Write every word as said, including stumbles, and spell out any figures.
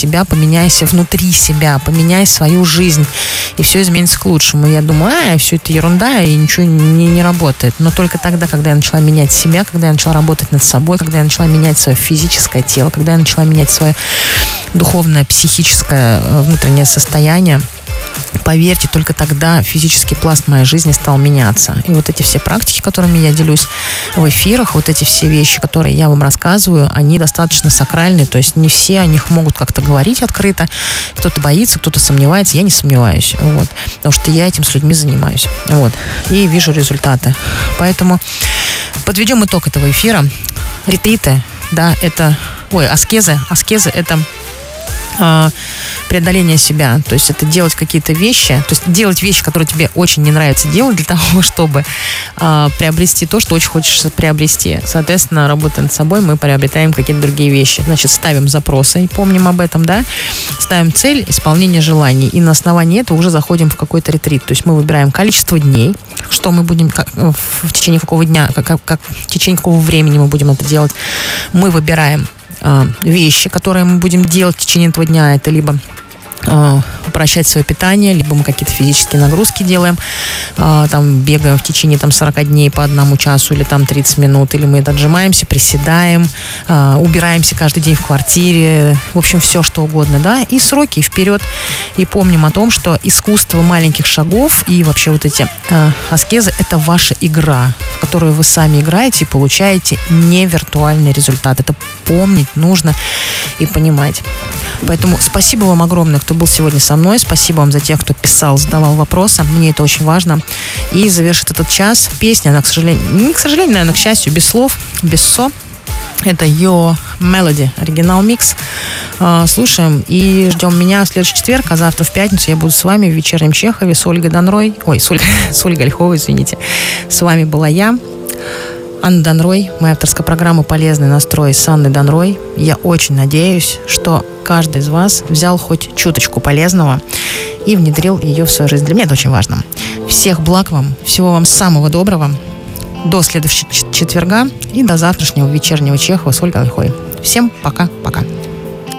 себя, поменяйся внутри себя, поменяй свою жизнь, и все изменится к лучшему. И я думаю, а, все это ерунда, и ничего не, не работает. Но только тогда, когда я начала менять себя, когда я начала работать над собой, когда я начала менять свое физическое тело, когда я начала менять свое духовное, психическое, внутреннее состояние, поверьте, только тогда физический пласт моей жизни стал меняться. И вот эти все практики, которыми я делюсь в эфирах, вот эти все вещи, которые я вам рассказываю, они достаточно сакральные, то есть не все о них могут как-то говорить открыто. Кто-то боится, кто-то сомневается, я не сомневаюсь, вот, потому что я этим с людьми занимаюсь, вот, и вижу результаты. Поэтому подведем итог этого эфира. Ретриты, да, это, ой, аскезы, аскезы это преодоление себя, то есть это делать какие-то вещи, то есть делать вещи, которые тебе очень не нравится делать для того, чтобы э, приобрести то, что очень хочешь приобрести. Соответственно, работая над собой, мы приобретаем какие-то другие вещи. Значит, ставим запросы, и помним об этом, да, ставим цель исполнения желаний, и на основании этого уже заходим в какой-то ретрит, то есть мы выбираем количество дней, что мы будем, как, в течение какого дня, как, как, как, в течение какого времени мы будем это делать. Мы выбираем вещи, которые мы будем делать в течение этого дня. Это либо упрощать свое питание, либо мы какие-то физические нагрузки делаем, там бегаем в течение там, сорок дней по одному часу или там тридцать минут, или мы отжимаемся, приседаем, убираемся каждый день в квартире, в общем, все что угодно, да, и сроки, и вперед. И помним о том, что искусство маленьких шагов и вообще вот эти аскезы — это ваша игра, в которую вы сами играете и получаете не виртуальный результат. Это помнить нужно и понимать. Поэтому спасибо вам огромное, кто был сегодня со мной. Спасибо вам за тех, кто писал, задавал вопросы. Мне это очень важно. И завершит этот час песня, она, к сожалению, не к сожалению, наверное, к счастью, без слов, без со. Это Your Melody, оригинал микс. Слушаем и ждем меня в следующий четверг, а завтра в пятницу я буду с вами в вечернем Чехове с Ольгой Донрой. Ой, с Ольгой, с Ольгой Ольховой, извините. С вами была я, Анна Донрой, моя авторская программа «Полезный настрой» с Анной Донрой. Я очень надеюсь, что каждый из вас взял хоть чуточку полезного и внедрил ее в свою жизнь. Для меня это очень важно. Всех благ вам, всего вам самого доброго. До следующего четверга и до завтрашнего вечернего Чехова с Ольгой Ольхой. Всем пока-пока.